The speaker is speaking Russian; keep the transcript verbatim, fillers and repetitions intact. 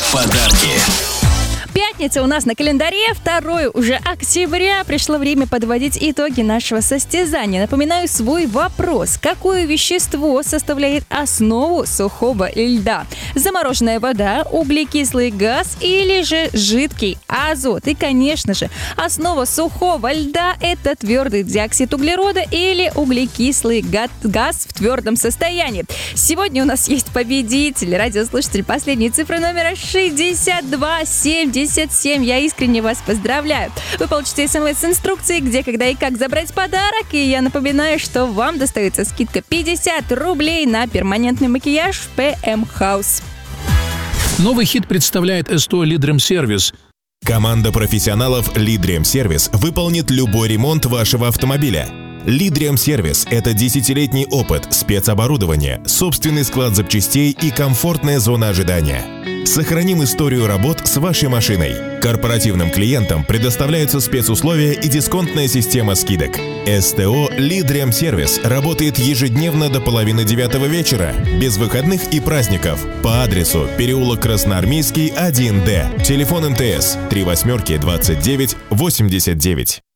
Подарки. Пятница у нас на календаре, второе уже октября. Пришло время подводить итоги нашего состязания. Напоминаю свой вопрос. Какое вещество составляет основу сухого льда? Замороженная вода, углекислый газ или же жидкий азот? И, конечно же, основа сухого льда – это твердый диоксид углерода или углекислый газ в твердом состоянии. Сегодня у нас есть победитель, радиослушатель последней цифры номера шестьдесят два семьдесят семь. Я искренне вас поздравляю. Вы получите смс с инструкцией, где, когда и как забрать подарок. И я напоминаю, что вам достается скидка пятьдесят рублей на перманентный макияж в пи эм House. Новый хит представляет СТО «Лидремсервис». Команда профессионалов «Лидремсервис» выполнит любой ремонт вашего автомобиля. «Лидремсервис» — это десятилетний опыт, спецоборудование, собственный склад запчастей и комфортная зона ожидания. Сохраним историю работ с вашей машиной. Корпоративным клиентам предоставляются спецусловия и дисконтная система скидок. СТО «Лидремсервис» работает ежедневно до половины девятого вечера, без выходных и праздников, по адресу переулок Красноармейский, один Д. Телефон МТС три восьмерки двадцать девять восемьдесят девять.